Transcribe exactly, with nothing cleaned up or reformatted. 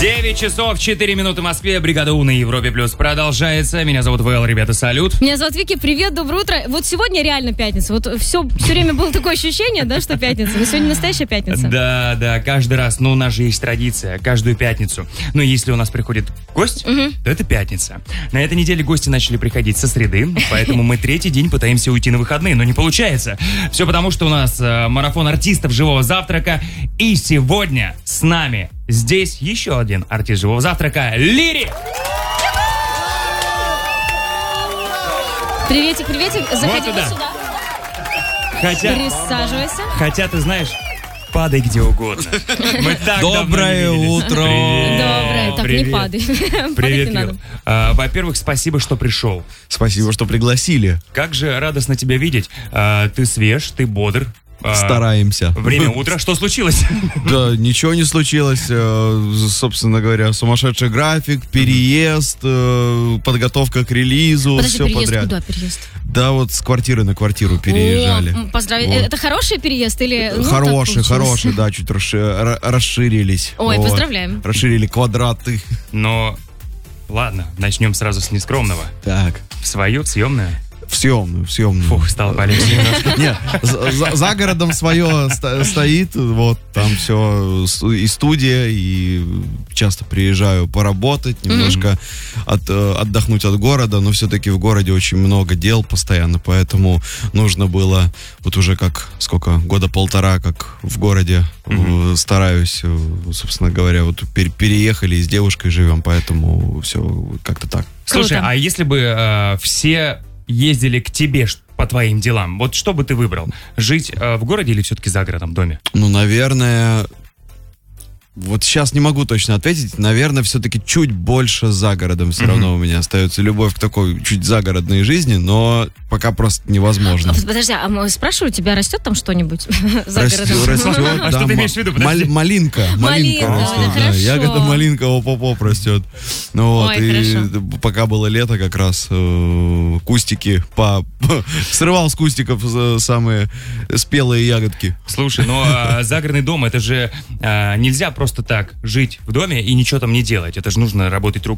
девять часов четыре минуты в Москве. Бригада У на Европе Плюс продолжается. Меня зовут Вэл, ребята, салют. Меня зовут Вики, привет, доброе утро. Вот сегодня реально пятница. Вот все, все время было такое ощущение, да, что пятница. Но сегодня настоящая пятница. Да, да, каждый раз. Но у нас же есть традиция, каждую пятницу. Но если у нас приходит гость, угу. то это пятница. На этой неделе гости начали приходить со среды, поэтому мы третий день пытаемся уйти на выходные, но не получается. Все потому, что у нас э, марафон артистов живого завтрака. И сегодня с нами здесь еще один артист живого завтрака, Лири. Приветик, приветик, заходи вот сюда. Хотя, Присаживайся. Хотя, ты знаешь, падай где угодно. Мы так Доброе утро. Доброе. Так, Привет. не падай. Привет, Падать не Кирилл. надо. А, во-первых, спасибо, что пришел. Спасибо, что пригласили. Как же радостно тебя видеть. А, ты свеж, ты бодр. А, Стараемся. Время утра. Что случилось? Да, ничего не случилось. Э, Собственно говоря, сумасшедший график, переезд, э, подготовка к релизу, Подожди, все переезд подряд. куда переезд? Да, вот с квартиры на квартиру переезжали. О, поздравляю. Вот. Это хороший переезд или... ну, так Хороший, получилось? хороший, да, чуть расши- ра- расширились. Ой, Вот. поздравляем. Расширили квадраты. Но ладно, начнем сразу с нескромного. Так, В свою, в съемную. в съемную, в съемную. Фух, стало полегче немножко. Нет, за, за- за городом свое ста- стоит, вот, там все, и студия, и часто приезжаю поработать, немножко от, э, отдохнуть от города, но все-таки в городе очень много дел постоянно, поэтому нужно было, вот уже как, сколько, года полтора, как в городе э, стараюсь, э, собственно говоря, вот пер- переехали и с девушкой живем, поэтому все как-то так. Слушай, Круто. а если бы э, все ездили к тебе ш- по твоим делам, вот что бы ты выбрал? Жить э, в городе или все-таки за городом, в доме? Ну, наверное, вот сейчас не могу точно ответить. Наверное, все-таки чуть больше за городом все равно у меня остается любовь к такой чуть загородной жизни, но пока просто невозможно. А, Подожди, а мы- спрашиваю, у тебя растет там что-нибудь за Растет, городом? растет, А да, что ты ма- имеешь в виду? мал- Подожди. малинка, малинка Малинка, растет, ой, да. хорошо. Ягода малинка оп-оп-оп растет. Ну вот, Ой, и хорошо. пока было лето, как раз э, кустики по... срывал с кустиков э, самые спелые ягодки. Слушай, но э, загородный дом, это же э, нельзя просто так жить в доме и ничего там не делать. Это же нужно работать руками.